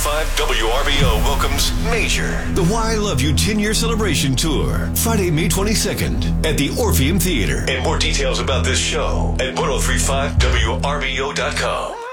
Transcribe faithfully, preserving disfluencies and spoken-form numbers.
five W R B O welcomes Major, the Why I Love You ten-year celebration tour, Friday, May twenty-second at the Orpheum Theater. And more details about this show at ten thirty-five W R B O dot com.